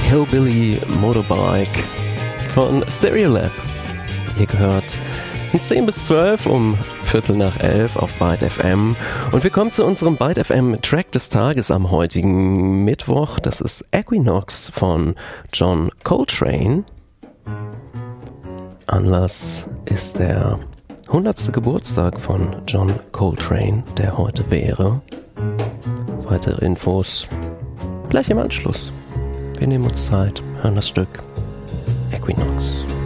Hillbilly Motorbike von Stereolab. Ihr gehört in 10 bis 12 um 11:15 auf Byte FM. Und wir kommen zu unserem Byte FM Track des Tages am heutigen Mittwoch. Das ist Equinox von John Coltrane. Anlass ist der 100. Geburtstag von John Coltrane, der heute wäre. Weitere Infos gleich im Anschluss. Wir nehmen uns Zeit, hören das Stück Equinox.